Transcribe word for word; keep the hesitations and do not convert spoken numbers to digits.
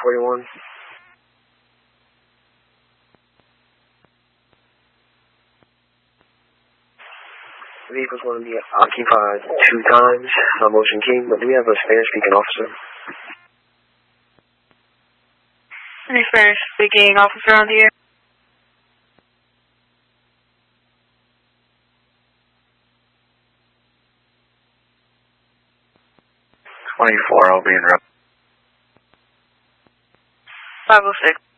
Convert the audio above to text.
forty-one. The vehicle's going to be occupied two times on Motion King, but do we have a Spanish-speaking officer? Any Spanish-speaking officer on the air? twenty-four, I'll be in rep. five oh six.